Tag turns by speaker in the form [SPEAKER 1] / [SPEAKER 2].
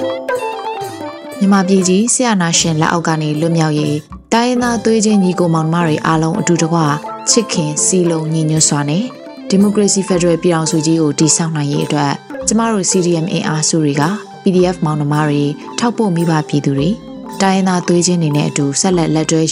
[SPEAKER 1] မြန်မာပြည်ကြီးဆရာနာရှင်လက်အောက်ကနေလွတ်မြောက်ရေးတိုင်းရင်းသားသွေးချင်းညီကိုမောင်နှမတွေအားလုံးအတူတကွချစ်ခင်စီလုံးညီညွတ်စွာနဲ့ဒီမိုကရေစီဖက်ဒရယ်ပြည်ထောင်စုကြီးကိုတည်ဆောက်နိုင်ရေးအတွက်ကျမတို့ CDM အင်အားစုတွေက PDF မောင်နှမတွေထောက်ပို့မိဘပြည်သူတွေတိုင်းရင်းသားသွေးချင်းတွေနဲ့အတူဆက်လက်တွဲ